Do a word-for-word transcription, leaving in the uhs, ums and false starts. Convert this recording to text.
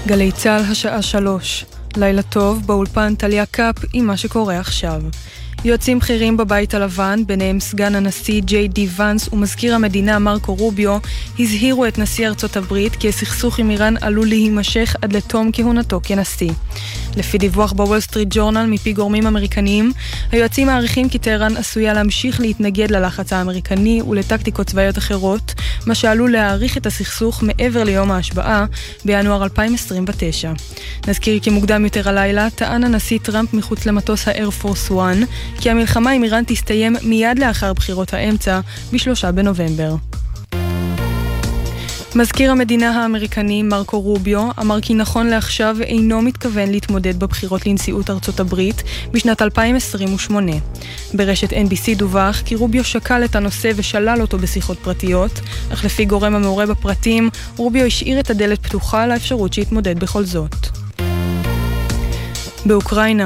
גלי צהל השעה שלוש. לילה טוב, באולפן טליה קאפ עם מה שקורה עכשיו. יועצים בכירים בבית הלבן, ביניהם סגן הנשיא ג'יי די ונס ומזכיר המדינה מרקו רוביו, הזהירו את נשיא ארצות הברית כי הסכסוך עם איראן עלול להימשך עד לתום כהונתו כנשיא. לפי דיווח בוול סטריט ג'ורנל מפי גורמים אמריקניים, היועצים מעריכים כי טהרן עשויה להמשיך להתנגד ללחץ האמריקני ולטקטיקות צבאיות אחרות, מה שעלול להאריך את הסכסוך מעבר ליום ההשבעה בינואר אלפיים עשרים ותשע. נזכיר כי מוקדם יותר הלילה טען הנשיא טראמפ מחוץ למטוס האייר פורס אחת כי המלחמה עם איראן תסתיים מיד לאחר בחירות האמצע בשלושה בנובמבר. מזכיר המדינה האמריקני מרקו רוביו אמר כי נכון לעכשיו אינו מתכוון להתמודד בבחירות לנשיאות ארצות הברית בשנת אלפיים עשרים ושמונה. ברשת אן בי סי דווח כי רוביו שקל את הנושא ושלל אותו בשיחות פרטיות, אך לפי גורם המעורה בפרטים, רוביו השאיר את הדלת פתוחה לאפשרות שיתמודד בכל זאת. באוקראינה,